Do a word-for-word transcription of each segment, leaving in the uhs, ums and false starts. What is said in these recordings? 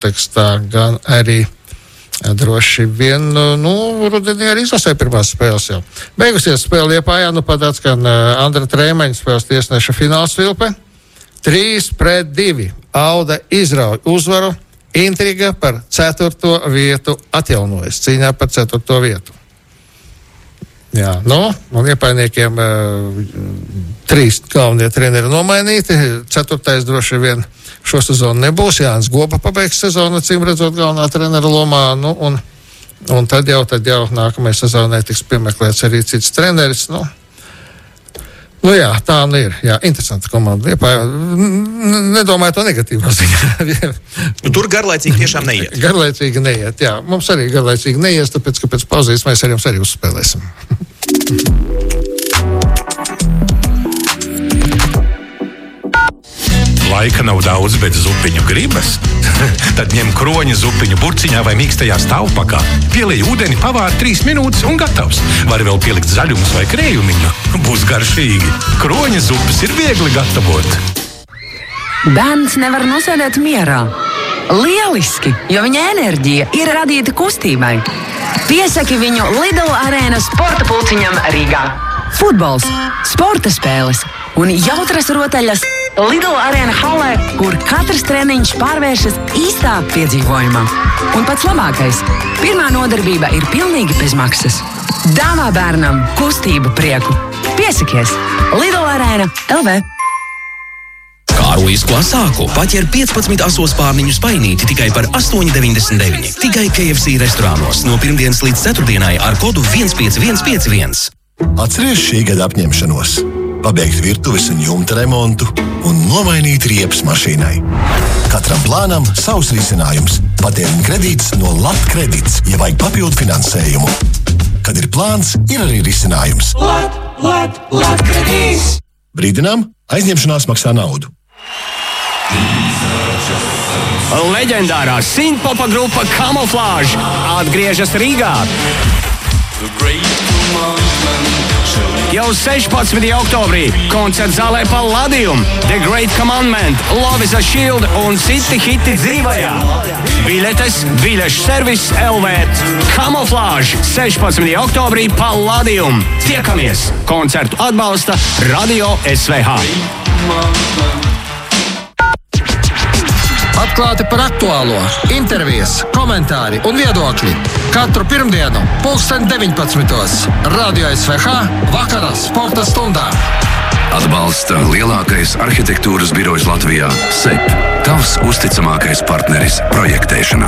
tekstā, gan arī droši vien, nu, rudenī arī izlasē pirmās spēles jau. Beigusies spēle Liepājā, nu pat atskan Andra Trēmeņa spēles tiesneša fināls vilpe. Trīs pret divi. Auda izrauj uzvaru. Intriga par ceturto vietu atjaunojas. Cīņā par ceturto vietu. Jā, nu, un Liepājniekiem uh, trīs galvenie treneri nomainīti. Ceturtais droši vien šo sezonu nebūs. Jānis Goba pabeigs sezonu, cīm redzot galvenā trenera lomā. Nu, un, un tad jau, tad jau nākamajai sezonai tiks piemeklēts arī cits treneris. Nu, nu jā, tā nu ir. Jā, interesanta komanda. Liepāja, nedomāju to negatīvā ziņā. Tur garlaicīgi tiešām neiet. Garlaicīgi neiet, jā. Mums arī garlaicīgi neies, tāpēc, ka pēc pauzīs mēs ar jums arī uzspēlēsim. Laika nav daudz, bet zupiņu gribas. Tad ņem kroņa zupiņu burciņā vai mīkstajā stāvpakā. Pielej ūdeni, pavāri trīs minūtes un gatavs. Vari vēl pielikt zaļumus vai krējumiņu. Būs garšīgi. Kroņa zupas ir viegli gatavot. Bērns nevar nosēdēt mierā. Lieliski, jo viņa enerģija ir radīta kustībai. Piesaki viņu Lidl arēnas sporta pulciņam Rīgā. Futbols, sporta spēles un jautras rotaļas Lidl arēna halē, kur katrs treniņš pārvēršas īstā piedzīvojumā. Un pats labākais – pirmā nodarbība ir pilnīgi bez maksas. Dāvā bērnam kustību prieku. Piesakies! Lidl arēna L V. Kārojas klasāku paķer piecpadsmit asos pārniņu spainīti tikai par astoņi deviņdesmit deviņi. Tikai K F C restorānos no pirmdienas līdz ceturtdienai ar kodu viens pieci viens pieci viens. Atceries šī gada apņemšanos? Pabeigt virtuves un jumta remontu un nomainīt riepas mašīnai. Katram plānam savs risinājums. Patēriņa kredīts no Latkredits, ja vajag papildu finansējumu. Kad ir plāns, ir arī risinājums. Lat, lat, Latkredīts! Brīdinām, aizņemšanās maksā naudu. Leģendārā sintpopa grupa Camouflage atgriežas Rīgā. Jau sešpadsmitajā oktobrī koncerts zālē Palladium, The Great Commandment, Love is a Shield un citi hiti dzīvajā. Biļetes, biļešu servis L V. Camouflage sešpadsmitajā oktobrī Palladium. Tiekamies! Koncertu atbalsta Radio S V H. Atklāti par aktuālo, intervijas, komentāri un viedokļi. Katru pirmdienu, pulksten deviņpadsmitos. Radio S V H vakarā sporta stundā. Atbalsta lielākais arhitektūras birojs Latvijā – S E P. Tavs uzticamākais partneris projektēšanā.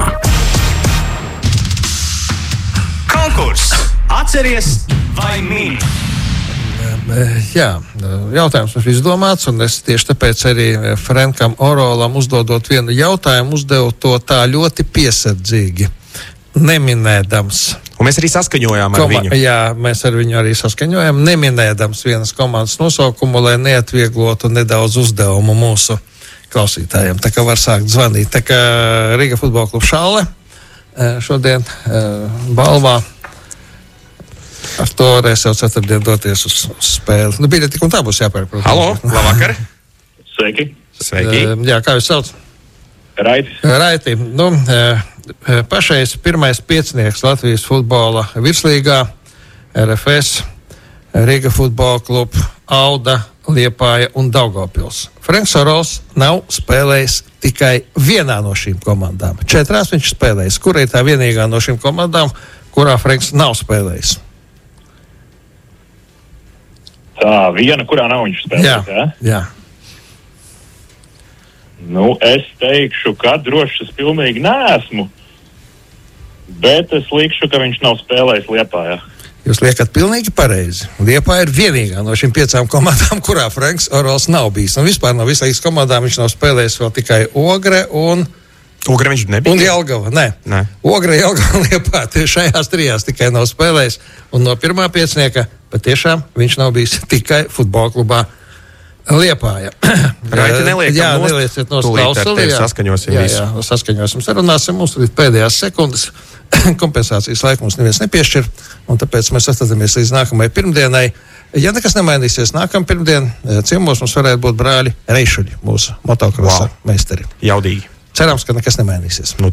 Konkurss! Atceries vai mini? Jā, jautājums mums izdomāts, un es tieši tāpēc arī Frenkam Orolam uzdodot vienu jautājumu, uzdevu to tā ļoti piesardzīgi, neminēdams. Un mēs arī saskaņojām ar Koma, viņu. Jā, mēs ar viņu arī saskaņojām, neminēdams vienas komandas nosaukumu, lai neatvieglotu nedaudz uzdevumu mūsu klausītājiem. Tā kā var sākt zvanīt. Tā kā Rīga futbola klubs Šaule šodien balvā. Ar to varēs jau ceturtdien doties uz, uz spēli. Nu, biļeti tik un tā būs jāpērk. Protams. Halo, labvakar. Sveiki. Sveiki. Uh, jā, kā jūs sauc? Raiti. Raiti. Nu, uh, pašais pirmais piecinieks Latvijas futbola virslīgā, R F S, Rīga futbola klub, Auda, Liepāja un Daugavpils. Frenks Orols nav spēlējis tikai vienā no šīm komandām. Četrās viņš spēlējis. Kur ir tā vienīgā no šīm komandām, kurā Frenks nav spēlējis? Tā, viena, kurā nav viņš spēlējis, jā? Jā. Nu, es teikšu, ka droši es pilnīgi neesmu, bet es likšu, ka viņš nav spēlējis Liepājā. Jūs liekat pilnīgi pareizi. Liepāja ir vienīgā no šīm piecām komandām, kurā Frenks Orols nav bijis. Un vispār no vislīgas komandām viņš nav spēlējis vēl tikai Ogre un... Ogre viņš nebija? Un Jelgava, nē. nē. Ogre, Jelgava un Liepāja šajās trijās tikai nav spēlējis. Un no pirmā piecinieka patiešām viņš nav bijis tikai futbola klubā Liepāja. Raiti neliekam jā, nost. nelieciet nost Tūlīt ar klausuli. tevi Jā, saskaņosim jā, visu. jā, saskaņosim. Sarunāsim mums līdz pēdējās sekundes. Kompensācijas laiku mums neviens nepiešķir. Un tāpēc mēs astamies līdz nākamajai pirmdienai. Ja nekas nemainīsies nākamā pirmdien, ciemos mums varētu būt brāļi Reišuļi, mūsu motokrosa wow. meistari. Jaudīgi. Cerams, ka nekas nemainīsies. Nu,